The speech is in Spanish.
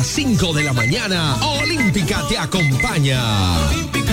las 5 de la mañana, Olímpica te acompaña.